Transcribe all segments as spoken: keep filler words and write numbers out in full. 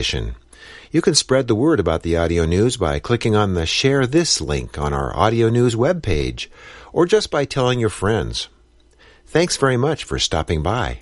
You can spread the word about the Audio News by clicking on the Share This link on our Audio News webpage, or just by telling your friends. Thanks very much for stopping by.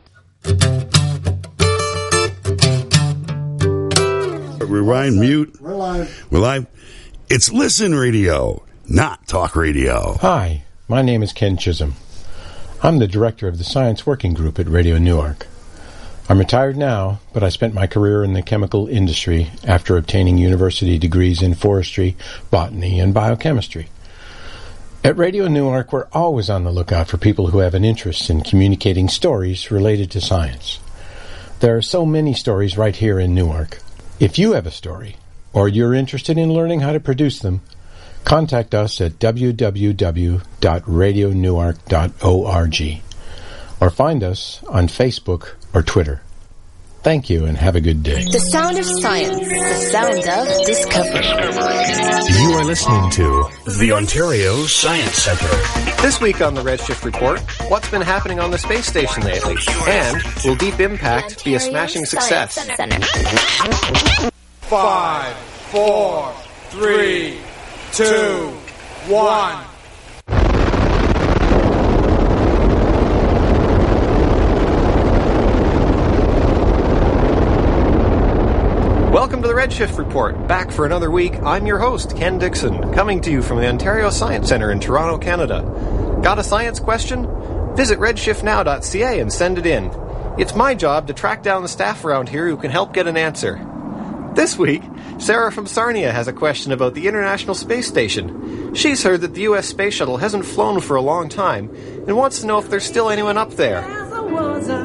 Rewind, mute. We're live. We're live. It's Listen Radio, not Talk Radio. Hi, my name is Ken Chisholm. I'm the director of the Science Working Group at Radio Newark. I'm retired now, but I spent my career in the chemical industry after obtaining university degrees in forestry, botany, and biochemistry. At Radio Newark, we're always on the lookout for people who have an interest in communicating stories related to science. There are so many stories right here in Newark. If you have a story, or you're interested in learning how to produce them, contact us at w w w dot radio newark dot org or find us on Facebook or Twitter. Thank you and have a good day. The sound of science, the sound of discovery. You are listening to the Ontario Science Centre. This week on the Redshift Report, what's been happening on the space station lately? And will Deep Impact be a smashing success? Five, four, three, two, one. Welcome to the Redshift Report. Back for another week, I'm your host, Ken Dixon, coming to you from the Ontario Science Centre in Toronto, Canada. Got a science question? Visit redshift now dot c a and send it in. It's my job to track down the staff around here who can help get an answer. This week, Sarah from Sarnia has a question about the International Space Station. She's heard that the U S Space Shuttle hasn't flown for a long time and wants to know if there's still anyone up there.